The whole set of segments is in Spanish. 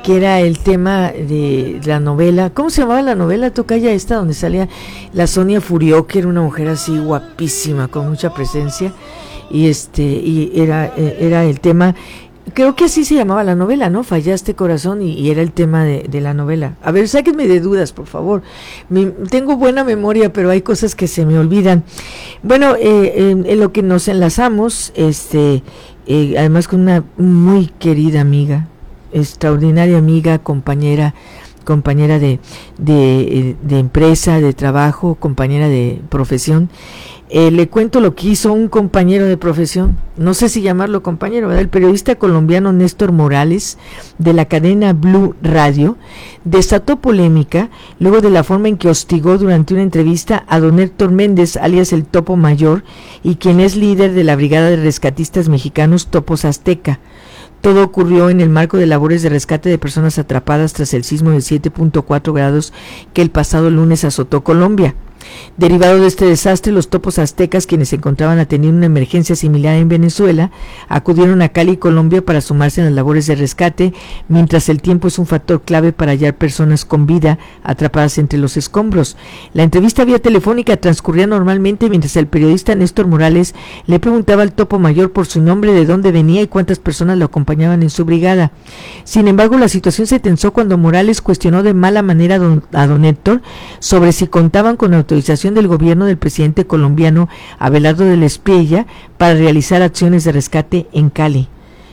que era el tema de la novela. ¿Cómo se llamaba la novela, tocaya, esta donde salía la Sonia Furió, que era una mujer así guapísima, con mucha presencia, y era el tema, creo que así se llamaba la novela, ¿no? Fallaste corazón, y era el tema de la novela. A ver, sáquenme de dudas, por favor. Tengo buena memoria, pero hay cosas que se me olvidan. Bueno, en lo que nos enlazamos, además con una muy querida amiga, extraordinaria amiga, compañera de empresa, de trabajo, compañera de profesión. Le cuento lo que hizo un compañero de profesión, no sé si llamarlo compañero, ¿verdad? El periodista colombiano Néstor Morales, de la cadena Blue Radio, desató polémica luego de la forma en que hostigó durante una entrevista a don Héctor Méndez, alias el Topo Mayor, y quien es líder de la Brigada de Rescatistas Mexicanos Topos Azteca. Todo ocurrió en el marco de labores de rescate de personas atrapadas tras el sismo de 7.4 grados que el pasado lunes azotó Colombia. Derivado de este desastre, los topos aztecas, quienes se encontraban atendiendo una emergencia similar en Venezuela, acudieron a Cali, Colombia, para sumarse en las labores de rescate, mientras el tiempo es un factor clave para hallar personas con vida atrapadas entre los escombros. La entrevista vía telefónica transcurría normalmente mientras el periodista Néstor Morales le preguntaba al Topo Mayor por su nombre, de dónde venía y cuántas personas lo acompañaban en su brigada. Sin embargo, la situación se tensó cuando Morales cuestionó de mala manera a don Héctor sobre si contaban con autorización del gobierno del presidente colombiano Abelardo de la Espriella para realizar acciones de rescate en Cali.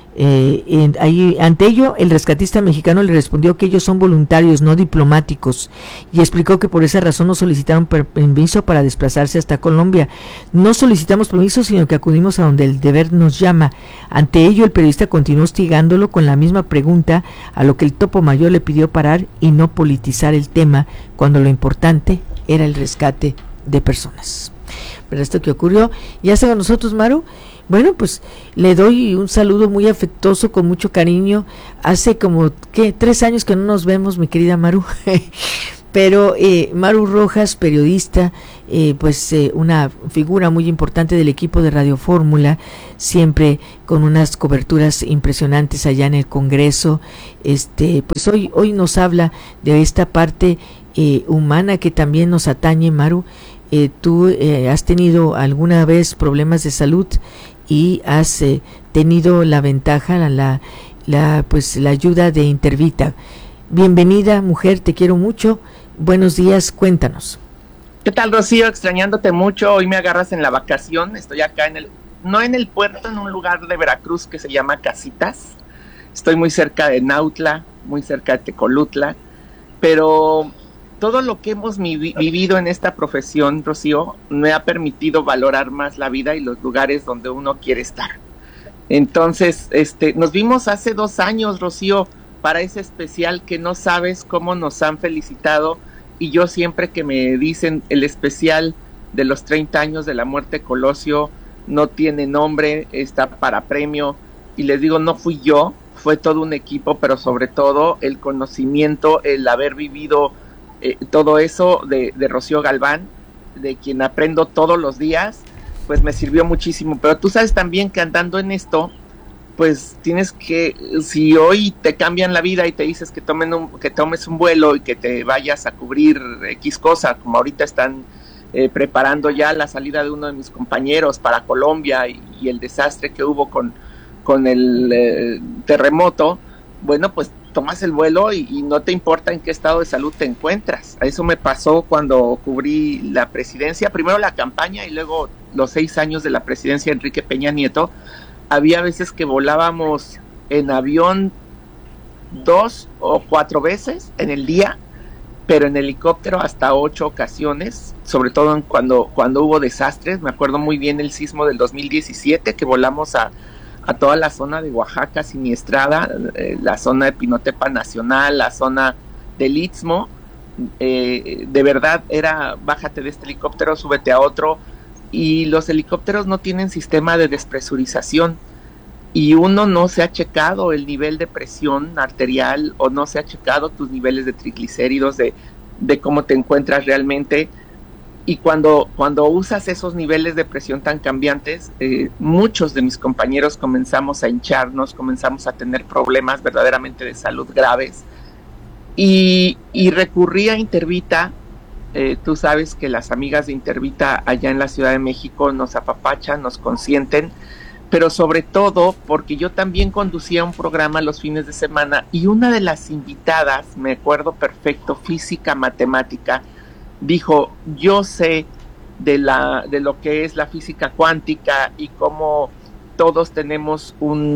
Ante ello, el rescatista mexicano le respondió que ellos son voluntarios, no diplomáticos, y explicó que por esa razón no solicitaron permiso para desplazarse hasta Colombia. No solicitamos permiso, sino que acudimos a donde el deber nos llama. Ante ello, el periodista continuó hostigándolo con la misma pregunta, a lo que el Topo Mayor le pidió parar y no politizar el tema, cuando lo importante era el rescate de personas. Pero esto que ocurrió, ya está con nosotros Maru. Bueno, pues le doy un saludo muy afectuoso, con mucho cariño. Hace como, 3 años que no nos vemos, mi querida Maru. Pero Maru Rojas, periodista, una figura muy importante del equipo de Radio Fórmula, siempre con unas coberturas impresionantes allá en el Congreso. Pues hoy nos habla de esta parte humana que también nos atañe, Maru. Tú has tenido alguna vez problemas de salud y has tenido la ventaja, la ayuda de Intervita. Bienvenida, mujer, te quiero mucho. Buenos días, cuéntanos. ¿Qué tal, Rocío? Extrañándote mucho. Hoy me agarras en la vacación. Estoy acá no en el puerto, en un lugar de Veracruz que se llama Casitas. Estoy muy cerca de Nautla, muy cerca de Tecolutla, pero todo lo que hemos vivido en esta profesión, Rocío, me ha permitido valorar más la vida y los lugares donde uno quiere estar. Entonces, nos vimos hace 2 años, Rocío, para ese especial que no sabes cómo nos han felicitado, y yo siempre que me dicen el especial de los 30 años de la muerte de Colosio no tiene nombre, está para premio, y les digo, no fui yo, fue todo un equipo, pero sobre todo el conocimiento, el haber vivido todo eso de Rocío Galván, de quien aprendo todos los días, pues me sirvió muchísimo. Pero tú sabes también que andando en esto, pues tienes que, si hoy te cambian la vida y te dices que tomes un vuelo y que te vayas a cubrir X cosa, como ahorita están preparando ya la salida de uno de mis compañeros para Colombia y el desastre que hubo con el terremoto, bueno, pues tomas el vuelo y no te importa en qué estado de salud te encuentras. Eso me pasó cuando cubrí la presidencia, primero la campaña y luego los 6 años de la presidencia de Enrique Peña Nieto. Había veces que volábamos en avión 2 o 4 veces en el día, pero en helicóptero hasta 8 ocasiones, sobre todo cuando hubo desastres. Me acuerdo muy bien el sismo del 2017, que volamos a toda la zona de Oaxaca siniestrada, la zona de Pinotepa Nacional, la zona del Istmo. De verdad era, bájate de este helicóptero, súbete a otro, y los helicópteros no tienen sistema de despresurización, y uno no se ha checado el nivel de presión arterial, o no se ha checado tus niveles de triglicéridos, de cómo te encuentras realmente. Y cuando usas esos niveles de presión tan cambiantes, muchos de mis compañeros comenzamos a hincharnos, comenzamos a tener problemas verdaderamente de salud graves, y recurrí a Intervita. Tú sabes que las amigas de Intervita allá en la Ciudad de México nos apapachan, nos consienten, pero sobre todo porque yo también conducía un programa los fines de semana, y una de las invitadas, me acuerdo perfecto, física matemática, dijo: yo sé de lo que es la física cuántica y cómo todos tenemos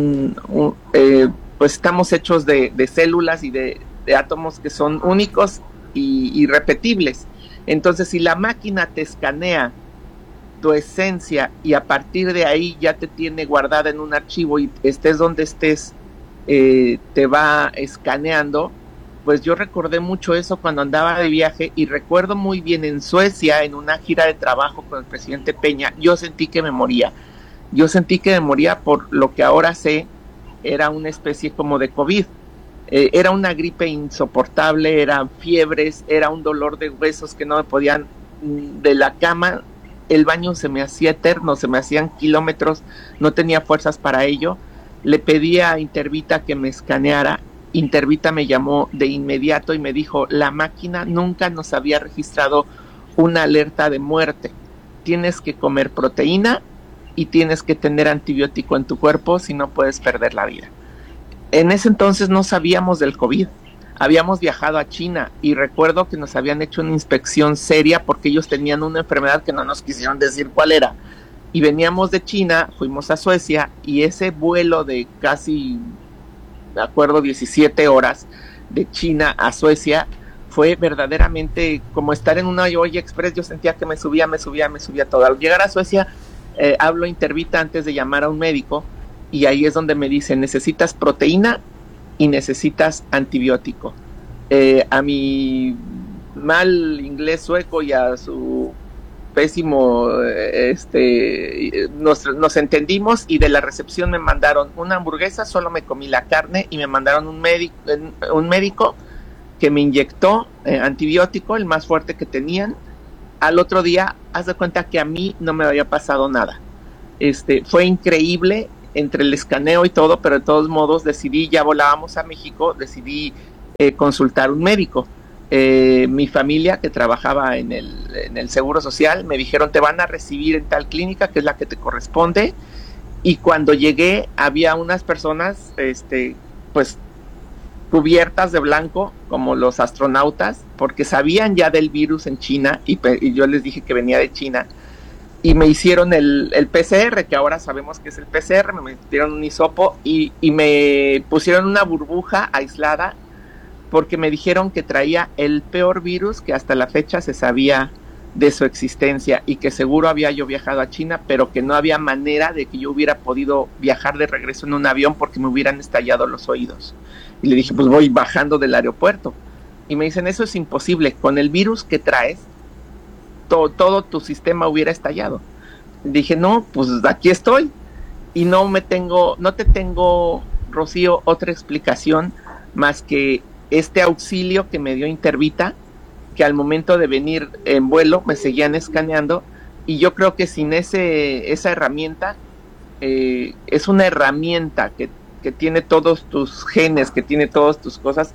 pues estamos hechos de células y de átomos que son únicos y irrepetibles. Entonces, si la máquina te escanea tu esencia y a partir de ahí ya te tiene guardada en un archivo, y estés donde estés, te va escaneando, pues yo recordé mucho eso cuando andaba de viaje, y recuerdo muy bien en Suecia, en una gira de trabajo con el presidente Peña, yo sentí que me moría por lo que ahora sé era una especie como de COVID. Era una gripe insoportable, eran fiebres, era un dolor de huesos que no me podían de la cama. El baño se me hacía eterno, se me hacían kilómetros, no tenía fuerzas para ello. Le pedí a Intervita que me escaneara. Intervita me llamó de inmediato y me dijo: la máquina nunca nos había registrado una alerta de muerte. Tienes que comer proteína y tienes que tener antibiótico en tu cuerpo, si no puedes perder la vida. En ese entonces no sabíamos del COVID. Habíamos viajado a China y recuerdo que nos habían hecho una inspección seria porque ellos tenían una enfermedad que no nos quisieron decir cuál era. Y veníamos de China, fuimos a Suecia, y ese vuelo de casi, me acuerdo, 17 horas de China a Suecia fue verdaderamente como estar en una olla express. Yo sentía que me subía todo. Al llegar a Suecia, hablo Intervita antes de llamar a un médico, y ahí es donde me dicen: necesitas proteína y necesitas antibiótico. A mi mal inglés sueco y a su pésimo nos entendimos, y de la recepción me mandaron una hamburguesa, solo me comí la carne, y me mandaron un médico que me inyectó antibiótico, el más fuerte que tenían. Al otro día, haz de cuenta que a mí no me había pasado nada. Fue increíble entre el escaneo y todo, pero de todos modos decidí, ya volábamos a México, decidí consultar un médico. Mi familia, que trabajaba en el Seguro Social, me dijeron: te van a recibir en tal clínica, que es la que te corresponde. Y cuando llegué, había unas personas pues cubiertas de blanco, como los astronautas, porque sabían ya del virus en China, y yo les dije que venía de China. Y me hicieron el PCR, que ahora sabemos que es el PCR, me metieron un hisopo y me pusieron una burbuja aislada, porque me dijeron que traía el peor virus que hasta la fecha se sabía de su existencia, y que seguro había yo viajado a China, pero que no había manera de que yo hubiera podido viajar de regreso en un avión porque me hubieran estallado los oídos. Y le dije: pues voy bajando del aeropuerto. Y me dicen: eso es imposible, con el virus que traes, todo tu sistema hubiera estallado. Dije: no, pues aquí estoy, y no te tengo, Rocío, otra explicación más que este auxilio que me dio Intervita, que al momento de venir en vuelo me seguían escaneando, y yo creo que sin esa herramienta, es una herramienta que tiene todos tus genes, que tiene todas tus cosas.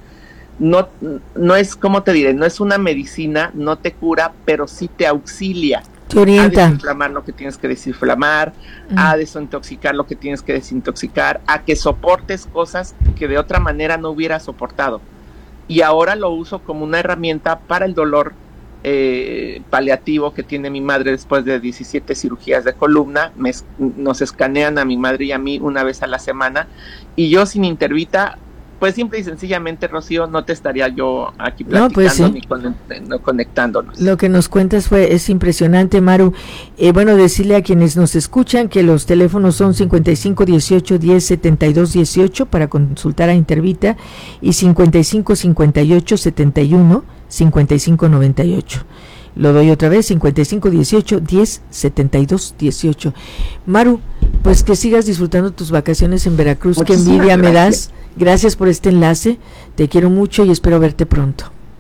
No es, ¿cómo te diré? No es una medicina, no te cura, pero sí te auxilia. Te orienta. A desinflamar lo que tienes que desinflamar, a desintoxicar lo que tienes que desintoxicar, a que soportes cosas que de otra manera no hubieras soportado. Y ahora lo uso como una herramienta para el dolor paliativo que tiene mi madre después de 17 cirugías de columna. Nos escanean a mi madre y a mí una vez a la semana, y yo sin Intervita, pues simple y sencillamente, Rocío, no te estaría yo aquí platicando, pues sí, ni conectándonos. Lo que nos cuentas es impresionante, Maru. Bueno, decirle a quienes nos escuchan que los teléfonos son 55 18 10 72 18 para consultar a Intervita, y 55 58 71 55 98. Lo doy otra vez: 55 18 10 72 18. Maru, pues que sigas disfrutando tus vacaciones en Veracruz. Muchísimas Qué envidia gracias. Me das. Gracias por este enlace, te quiero mucho y espero verte pronto.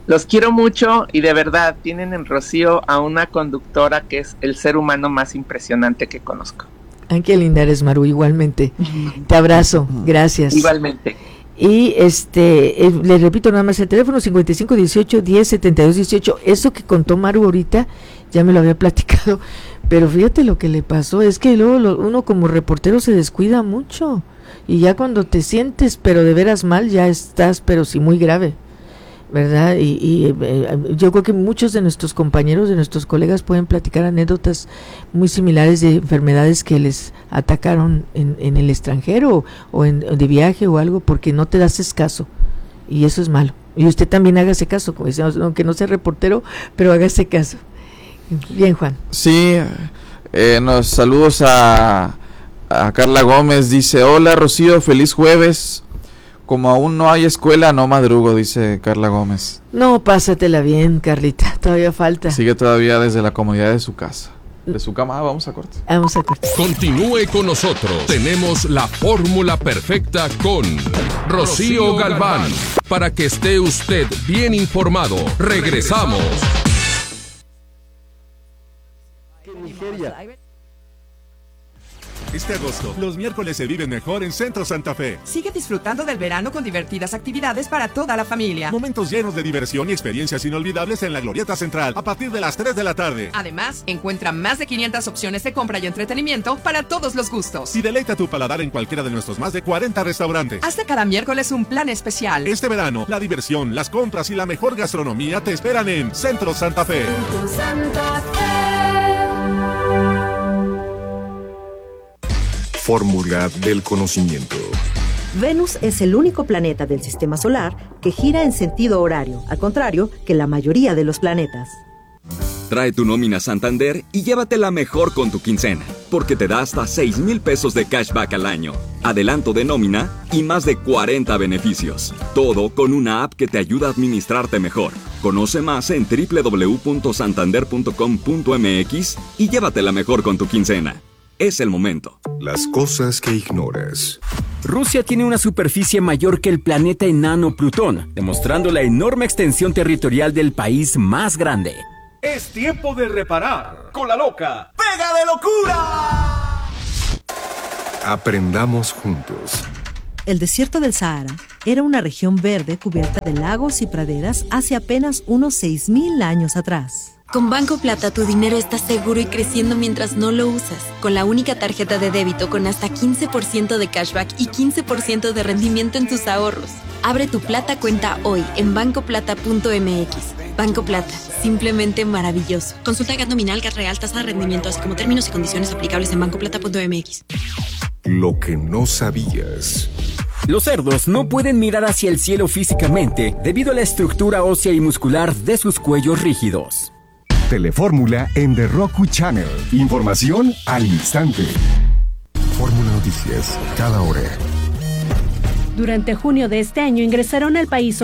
Los quiero mucho y de verdad tienen en Rocío a una conductora que es el ser humano más impresionante que conozco. Ay, qué linda eres, Maru, igualmente. Te abrazo, gracias. Igualmente. Y le repito nada más el teléfono 5518-107218. Eso que contó Maru ahorita, ya me lo había platicado, pero fíjate lo que le pasó, es que luego uno como reportero se descuida mucho, y ya cuando te sientes pero de veras mal, ya estás, pero sí muy grave, ¿verdad? Y yo creo que muchos de nuestros compañeros, de nuestros colegas pueden platicar anécdotas muy similares de enfermedades que les atacaron en el extranjero o de viaje o algo, porque no te das caso, y eso es malo. Y usted también hágase caso, como decíamos, aunque no sea reportero, pero hágase caso. Bien, Juan. Sí, nos saludos a Carla Gómez, dice: hola Rocío, feliz jueves. Como aún no hay escuela, no madrugo, dice Carla Gómez. No, pásatela bien, Carlita, todavía falta. Sigue todavía desde la comodidad de su casa. De su cama, vamos a corte. Vamos a corte. Continúe con nosotros. Tenemos la fórmula perfecta con Rocío Galván. Para que esté usted bien informado. Regresamos. Este agosto, los miércoles se viven mejor en Centro Santa Fe. Sigue disfrutando del verano con divertidas actividades para toda la familia. Momentos llenos de diversión y experiencias inolvidables en la Glorieta Central a partir de las 3 de la tarde. Además, encuentra más de 500 opciones de compra y entretenimiento para todos los gustos. Y deleita tu paladar en cualquiera de nuestros más de 40 restaurantes. Haz de cada miércoles un plan especial. Este verano, la diversión, las compras y la mejor gastronomía te esperan en Centro Santa Fe. Centro Santa Fe. Fórmula del conocimiento. Venus es el único planeta del sistema solar que gira en sentido horario, al contrario que la mayoría de los planetas. Trae tu nómina Santander y llévatela mejor con tu quincena, porque te da hasta 6,000 pesos de cashback al año, adelanto de nómina y más de 40 beneficios. Todo con una app que te ayuda a administrarte mejor. Conoce más en www.santander.com.mx y llévatela mejor con tu quincena. Es el momento. Las cosas que ignoras. Rusia tiene una superficie mayor que el planeta enano Plutón, demostrando la enorme extensión territorial del país más grande. Es tiempo de reparar con la loca ¡Pega de locura! Aprendamos juntos. El desierto del Sahara era una región verde cubierta de lagos y praderas hace apenas unos 6,000 años atrás. Con Banco Plata tu dinero está seguro y creciendo mientras no lo usas. Con la única tarjeta de débito con hasta 15% de cashback y 15% de rendimiento en tus ahorros. Abre tu Plata cuenta hoy en bancoplata.mx. Banco Plata, simplemente maravilloso. Consulta GAT nominal, GAT real, tasa de rendimiento, así como términos y condiciones aplicables en bancoplata.mx. Lo que no sabías. Los cerdos no pueden mirar hacia el cielo físicamente debido a la estructura ósea y muscular de sus cuellos rígidos. Telefórmula en The Roku Channel. Información al instante. Fórmula Noticias, cada hora. Durante junio de este año ingresaron al país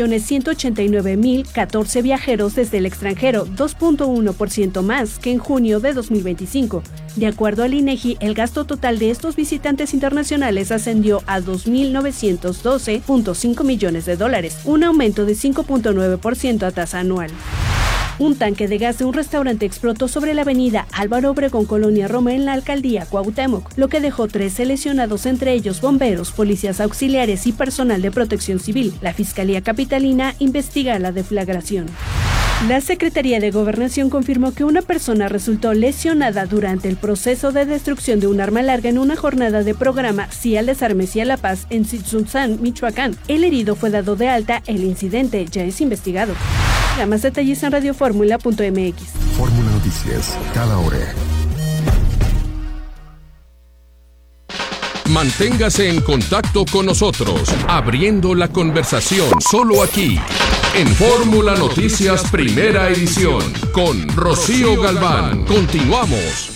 8.189.014 viajeros desde el extranjero, 2.1% más que en junio de 2025. De acuerdo al INEGI, el gasto total de estos visitantes internacionales ascendió a $2.912.5 millones, un aumento de 5.9% a tasa anual. Un tanque de gas de un restaurante explotó sobre la avenida Álvaro Obregón, Colonia Roma, en la alcaldía Cuauhtémoc, lo que dejó 13 lesionados, entre ellos bomberos, policías auxiliares y personal de protección civil. La Fiscalía Capitalina investiga la deflagración. La Secretaría de Gobernación confirmó que una persona resultó lesionada durante el proceso de destrucción de un arma larga en una jornada de programa Sí al Desarme, Sí a la Paz en Tzitzuntzán, Michoacán. El herido fue dado de alta, el incidente ya es investigado. Más detalles en radioformula.mx. Fórmula Noticias, cada hora. Manténgase en contacto con nosotros, abriendo la conversación solo aquí, en Fórmula Noticias Primera Edición, con Rocío Galván. Continuamos.